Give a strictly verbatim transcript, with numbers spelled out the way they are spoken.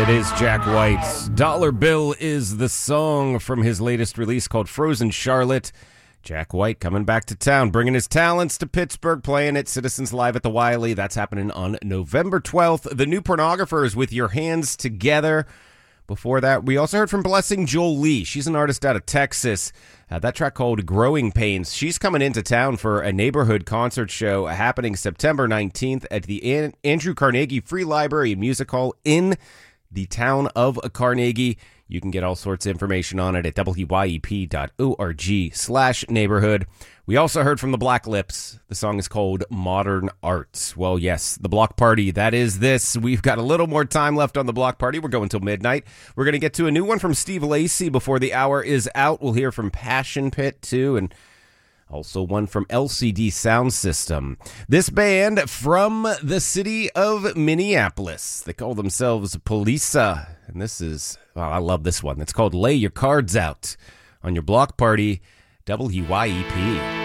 It is Jack White. Dollar Bill is the song from his latest release called Frozen Charlotte. Jack White coming back to town, bringing his talents to Pittsburgh, playing at Citizens Live at the Wiley. That's happening on November twelfth. The New Pornographers with Your Hands Together. Before that, we also heard from Blessing Jolie. She's an artist out of Texas. Uh, that track called Growing Pains. She's coming into town for a neighborhood concert show happening September nineteenth at the An- Andrew Carnegie Free Library and Music Hall in the town of Carnegie. You can get all sorts of information on it at W Y E P dot org slash neighborhood. We also heard from the Black Lips. The song is called Modern Art. Well, yes, the Block Party, that is this. We've got a little more time left on the Block Party. We're going till midnight. We're going to get to a new one from Steve Lacy before the hour is out. We'll hear from Passion Pit, too, and also one from L C D Sound System. This band from the city of Minneapolis. They call themselves Polisa. And this is, well, I love this one. It's called Lay Your Cards Out on your Block Party, W Y E P.